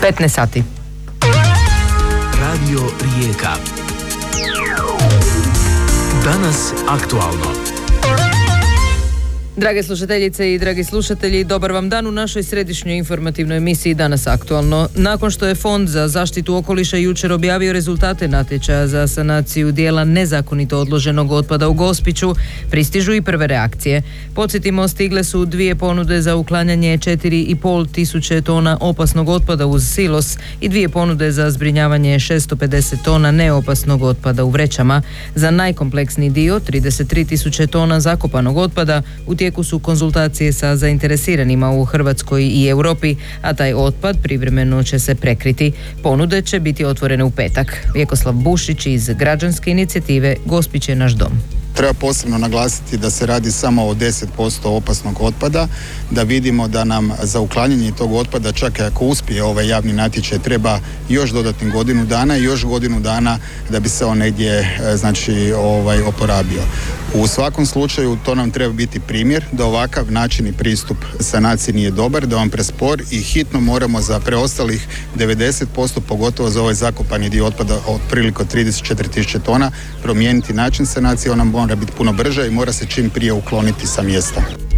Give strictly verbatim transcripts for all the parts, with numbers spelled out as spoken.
petnaest sati. Radio Rijeka. Danas aktualno. Drage slušateljice i dragi slušatelji, dobar vam dan u našoj središnjoj informativnoj emisiji Danas aktualno. Nakon što je Fond za zaštitu okoliša jučer objavio rezultate natječaja za sanaciju dijela nezakonito odloženog otpada u Gospiću, pristižu i prve reakcije. Podsjetimo, stigle su dvije ponude za uklanjanje četiri i pol tisuće tona opasnog otpada uz silos i dvije ponude za zbrinjavanje šesto pedeset tona neopasnog otpada u vrećama. Za najkompleksniji dio, trideset tri tisuće tona zakopanog otpada, u tijeku su konzultacije sa zainteresiranima u Hrvatskoj i Europi, a taj otpad privremeno će se prekriti. Ponude će biti otvorene u petak. Vjekoslav Bušić iz građanske inicijative Gospić je naš dom. Treba posebno naglasiti da se radi samo o deset posto opasnog otpada, da vidimo da nam za uklanjanje tog otpada, čak i ako uspije ovaj javni natječaj, treba još dodatnih godinu dana i još godinu dana da bi se on negdje znači, ovaj, oporabio. U svakom slučaju to nam treba biti primjer da ovakav način i pristup sanaciji nije dobar, da on prespor i hitno moramo za preostalih devedeset posto, pogotovo za ovaj zakopani dio otpada otprilike trideset četiri tisuće tona, promijeniti način sanacije. On nam mora biti puno brže i mora se čim prije ukloniti sa mjesta.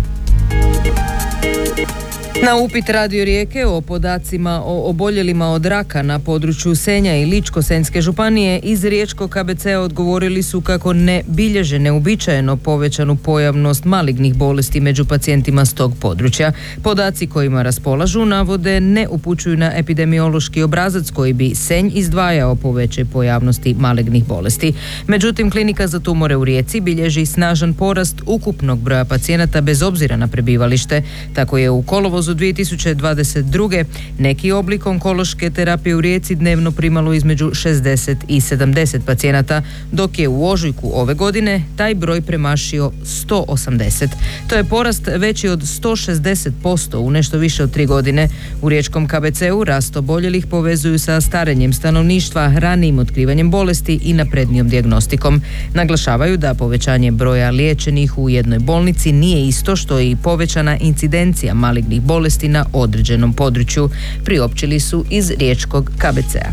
Na upit Radio Rijeke o podacima o oboljelima od raka na području Senja i Ličko-senjske županije iz riječkog K B C-a odgovorili su kako ne bilježe neuobičajeno povećanu pojavnost malignih bolesti među pacijentima s tog područja. Podaci kojima raspolažu navode ne upućuju na epidemiološki obrazac koji bi Senj izdvajao po većoj pojavnosti malignih bolesti. Međutim, klinika za tumore u Rijeci bilježi snažan porast ukupnog broja pacijenata bez obzira na prebivalište. Tako je u kolovozu dvije tisuće dvadeset druge neki oblik onkološke terapije u Rijeci dnevno primalo između šezdeset i sedamdeset pacijenata, dok je u ožujku ove godine taj broj premašio sto osamdeset. To je porast veći od sto šezdeset posto u nešto više od tri godine. U riječkom K B C-u rast oboljelih povezuju sa starenjem stanovništva, ranijim otkrivanjem bolesti i naprednijom dijagnostikom. Naglašavaju da povećanje broja liječenih u jednoj bolnici nije isto što i povećana incidencija malignih bolesti bolesti na određenom području, priopćili su iz riječkog K B C-a.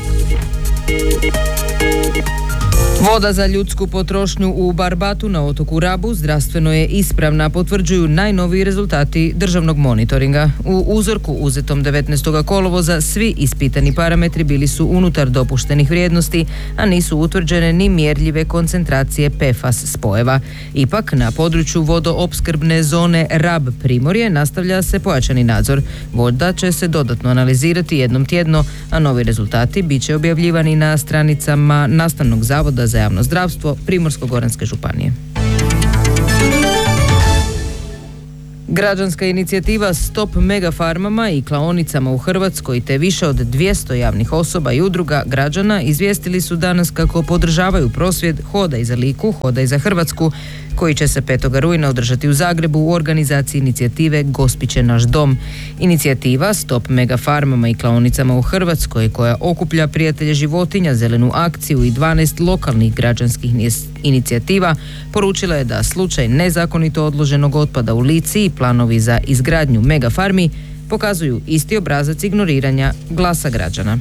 Voda za ljudsku potrošnju u Barbatu na otoku Rabu zdravstveno je ispravna, potvrđuju najnoviji rezultati državnog monitoringa. U uzorku uzetom devetnaestog kolovoza svi ispitani parametri bili su unutar dopuštenih vrijednosti, a nisu utvrđene ni mjerljive koncentracije P F A S spojeva. Ipak, na području vodoopskrbne zone Rab Primorje nastavlja se pojačani nadzor. Voda će se dodatno analizirati jednom tjedno, a novi rezultati bit će objavljivani na stranicama Nastavnog zavoda za javno zdravstvo Primorsko-goranske županije. Građanska inicijativa Stop megafarmama i klaonicama u Hrvatskoj te više od dvjesto javnih osoba i udruga građana izvijestili su danas kako podržavaju prosvjed Hodaj za Liku, Hodaj za Hrvatsku, koji će se petog rujna održati u Zagrebu u organizaciji inicijative Gospić je naš dom. Inicijativa Stop megafarmama i klaonicama u Hrvatskoj, koja okuplja prijatelje životinja, zelenu akciju i dvanaest lokalnih građanskih inicijativa, poručila je da slučaj nezakonito odloženog otpada u Lici i planovi za izgradnju megafarmi pokazuju isti obrazac ignoriranja glasa građana.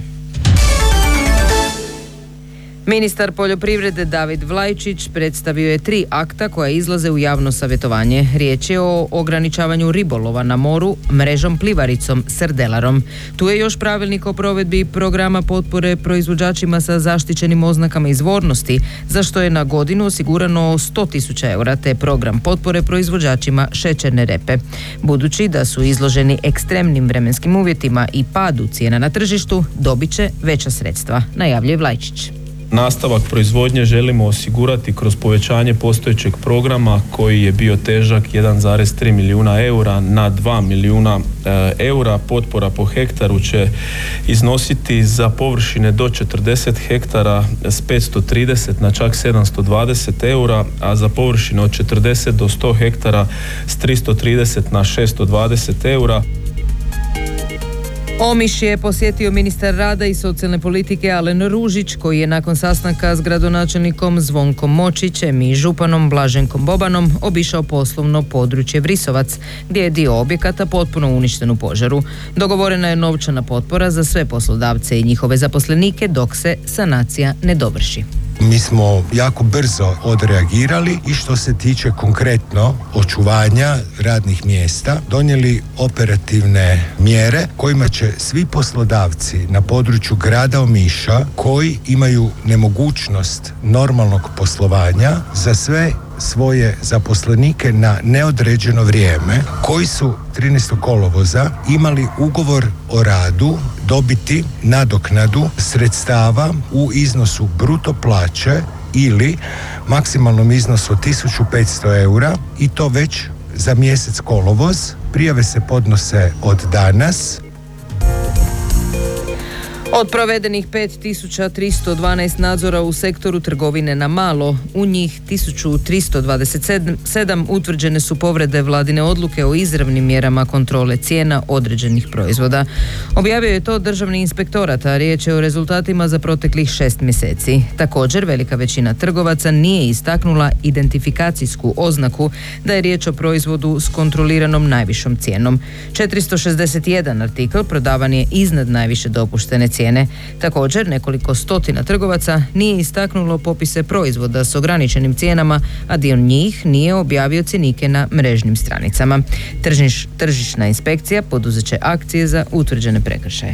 Ministar poljoprivrede David Vlajčić predstavio je tri akta koja izlaze u javno savjetovanje. Riječ je o ograničavanju ribolova na moru mrežom plivaricom srdelarom. Tu je još pravilnik o provedbi programa potpore proizvođačima sa zaštićenim oznakama izvornosti, za što je na godinu osigurano sto tisuća eura, te program potpore proizvođačima šećerne repe. Budući da su izloženi ekstremnim vremenskim uvjetima i padu cijena na tržištu, dobit će veća sredstva, najavljuje Vlajčić. Nastavak proizvodnje želimo osigurati kroz povećanje postojećeg programa koji je bio težak jedan zarez tri milijuna eura na dva milijuna e, eura. Potpora po hektaru će iznositi za površine do četrdeset hektara s petsto trideset na čak sedamsto dvadeset eura, a za površine od četrdeset do sto hektara s tristo trideset na šesto dvadeset eura. Omiš je posjetio ministar rada i socijalne politike Alen Ružić, koji je nakon sastanka s gradonačelnikom Zvonkom Močićem i županom Blaženkom Bobanom obišao poslovno područje Vrisovac, gdje je dio objekata potpuno uništen u požaru. Dogovorena je novčana potpora za sve poslodavce i njihove zaposlenike dok se sanacija ne dovrši. Mi smo jako brzo odreagirali i što se tiče konkretno očuvanja radnih mjesta, donijeli operativne mjere kojima će svi poslodavci na području grada Omiša koji imaju nemogućnost normalnog poslovanja za sve svoje zaposlenike na neodređeno vrijeme, koji su trinaestog kolovoza imali ugovor o radu, dobiti nadoknadu sredstava u iznosu bruto plaće ili maksimalnom iznosu tisuću petsto eura i to već za mjesec kolovoz. Prijave se podnose od danas. Od provedenih pet tisuća tristo dvanaest nadzora u sektoru trgovine na malo, u njih tisuću tristo dvadeset sedam utvrđene su povrede vladine odluke o izravnim mjerama kontrole cijena određenih proizvoda. Objavio je to Državni inspektorat, a riječ je o rezultatima za proteklih šest mjeseci. Također, velika većina trgovaca nije istaknula identifikacijsku oznaku da je riječ o proizvodu s kontroliranom najvišom cijenom. četiristo šezdeset jedan artikl prodavan je iznad najviše dopuštene cijene. Također, nekoliko stotina trgovaca nije istaknulo popise proizvoda s ograničenim cijenama, a dio njih nije objavio cjenike na mrežnim stranicama. Tržiš, tržišna inspekcija poduzet će akcije za utvrđene prekršaje.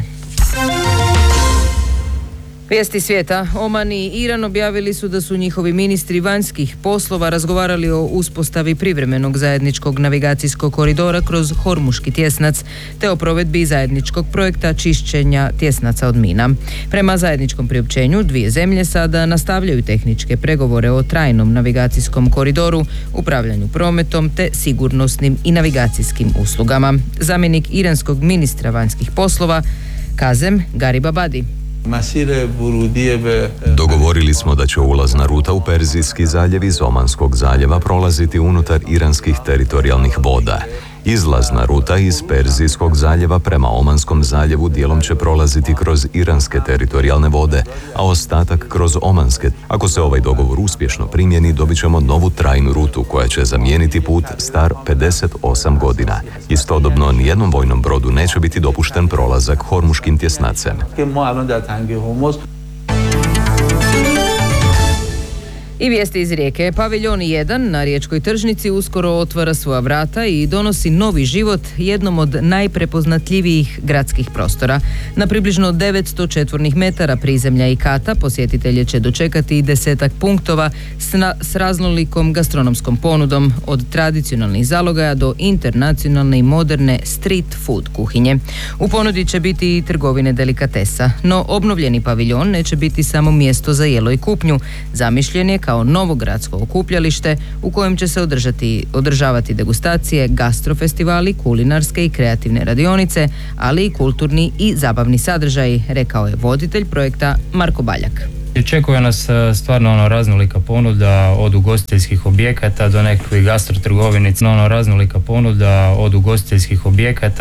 Vijesti svijeta. Oman i Iran objavili su da su njihovi ministri vanjskih poslova razgovarali o uspostavi privremenog zajedničkog navigacijskog koridora kroz Hormuški tjesnac, te o provedbi zajedničkog projekta čišćenja tjesnaca od mina. Prema zajedničkom priopćenju, dvije zemlje sada nastavljaju tehničke pregovore o trajnom navigacijskom koridoru, upravljanju prometom te sigurnosnim i navigacijskim uslugama. Zamjenik iranskog ministra vanjskih poslova Kazem Garibabadi. Dogovorili smo da će ulazna ruta u Perzijski zaljev iz Omanskog zaljeva prolaziti unutar iranskih teritorijalnih voda. Izlazna ruta iz Perzijskog zaljeva prema Omanskom zaljevu dijelom će prolaziti kroz iranske teritorijalne vode, a ostatak kroz omanske. Ako se ovaj dogovor uspješno primjeni, dobit ćemo novu trajnu rutu koja će zamijeniti put star pedeset osam godina. Istodobno, nijednom vojnom brodu neće biti dopušten prolazak Hormuškim tjesnacem. I vijesti iz Rijeke. Paviljon jedan na riječkoj tržnici uskoro otvara svoja vrata i donosi novi život jednom od najprepoznatljivijih gradskih prostora. Na približno devetsto četvornih metara prizemlja i kata posjetitelje će dočekati desetak punktova s, na, s raznolikom gastronomskom ponudom, od tradicionalnih zalogaja do internacionalne i moderne street food kuhinje. U ponudi će biti i trgovine delikatesa, no obnovljeni paviljon neće biti samo mjesto za jelo i kupnju. Zamišljen je kao novo gradsko okupljalište u kojem će se održati, održavati degustacije, gastrofestivali, kulinarske i kreativne radionice, ali i kulturni i zabavni sadržaji, rekao je voditelj projekta Marko Baljak. Očekuje nas stvarno ono raznolika ponuda od ugostiteljskih objekata do nekakvih gastrotrgovinica, ono raznolika ponuda od ugostiteljskih objekata